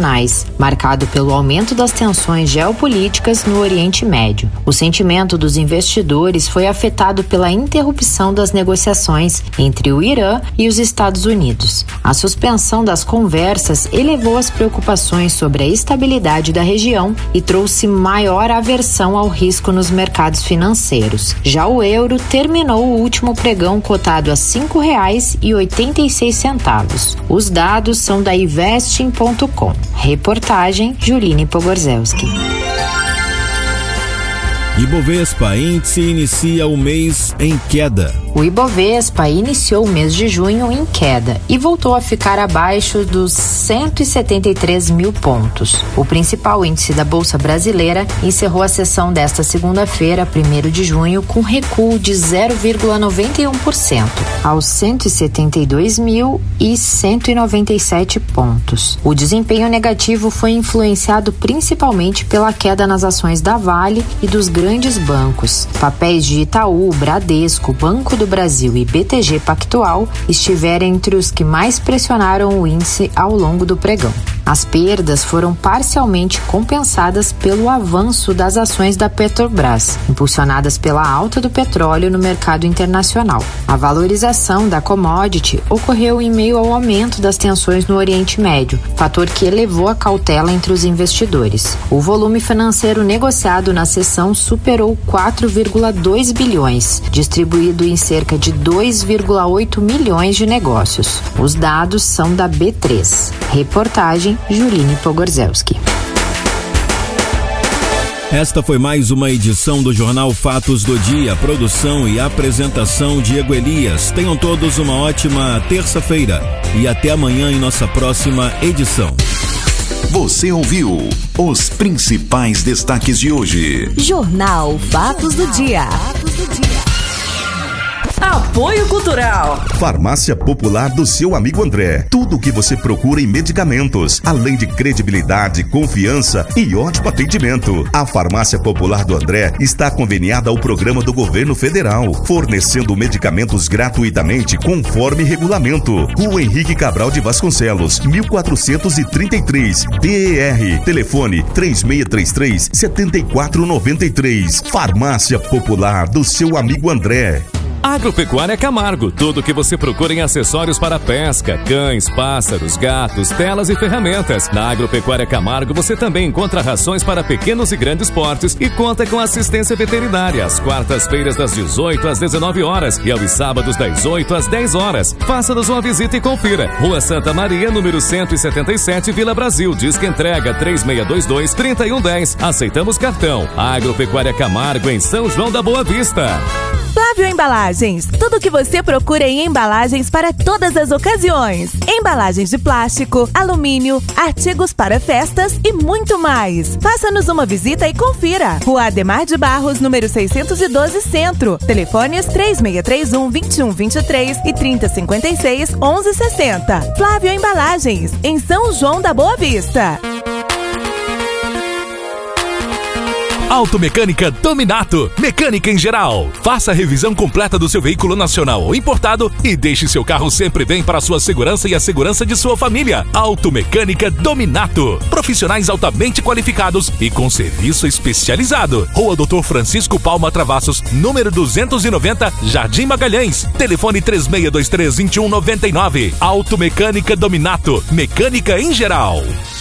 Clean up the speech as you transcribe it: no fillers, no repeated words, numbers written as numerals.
internacionais, marcado pelo aumento das tensões geopolíticas no Oriente Médio. O sentimento dos investidores foi afetado pela interrupção das negociações entre o Irã e os Estados Unidos. A suspensão das conversas elevou as preocupações sobre a estabilidade da região e trouxe maior aversão ao risco nos mercados financeiros. Já o euro terminou o último pregão cotado a R$ 5,86. Os dados são da Investing.com. Reportagem Juline Pogorzelski. Ibovespa índice inicia o mês em queda. O Ibovespa iniciou o mês de junho em queda e voltou a ficar abaixo dos 173 mil pontos. O principal índice da Bolsa Brasileira encerrou a sessão desta segunda-feira, 1º de junho, com recuo de 0,91%, aos 172.197 pontos. O desempenho negativo foi influenciado principalmente pela queda nas ações da Vale e dos grandes bancos. Papéis de Itaú, Bradesco, Banco do Brasil e BTG Pactual estiveram entre os que mais pressionaram o índice ao longo do pregão. As perdas foram parcialmente compensadas pelo avanço das ações da Petrobras, impulsionadas pela alta do petróleo no mercado internacional. A valorização da commodity ocorreu em meio ao aumento das tensões no Oriente Médio, fator que elevou a cautela entre os investidores. O volume financeiro negociado na sessão superou 4,2 bilhões, distribuído em cerca de 2,8 milhões de negócios. Os dados são da B3. Reportagem Juline Pogorzelski. Esta foi mais uma edição do Jornal Fatos do Dia. Produção e apresentação Diego Elias. Tenham todos uma ótima terça-feira e até amanhã em nossa próxima edição. Você ouviu os principais destaques de hoje. Jornal Fatos do Dia. Apoio Cultural. Farmácia Popular do seu amigo André. Tudo o que você procura em medicamentos, além de credibilidade, confiança e ótimo atendimento. A Farmácia Popular do André está conveniada ao programa do Governo Federal, fornecendo medicamentos gratuitamente conforme regulamento. Rua Henrique Cabral de Vasconcelos, 1433, DER. Telefone 3633-7493. Farmácia Popular do seu amigo André. Agropecuária Camargo, tudo o que você procura em acessórios para pesca, cães, pássaros, gatos, telas e ferramentas. Na Agropecuária Camargo você também encontra rações para pequenos e grandes portes e conta com assistência veterinária às quartas-feiras das 18 às 19 horas e aos sábados das 8 às 10 horas. Faça-nos uma visita e confira. Rua Santa Maria, número 177, Vila Brasil. Disque entrega 3622-3110. Aceitamos cartão. Agropecuária Camargo em São João da Boa Vista. Flávio Embalagens, tudo o que você procura em embalagens para todas as ocasiões. Embalagens de plástico, alumínio, artigos para festas e muito mais. Faça-nos uma visita e confira. Rua Ademar de Barros, número 612, Centro. Telefones 3631-2123 e 3056-1160. Flávio Embalagens, em São João da Boa Vista. Automecânica Dominato, mecânica em geral. Faça a revisão completa do seu veículo nacional ou importado e deixe seu carro sempre bem para a sua segurança e a segurança de sua família. Automecânica Dominato, profissionais altamente qualificados e com serviço especializado. Rua Dr. Francisco Palma Travassos, número 290, Jardim Magalhães. Telefone 3623-2199. Automecânica Dominato, mecânica em geral.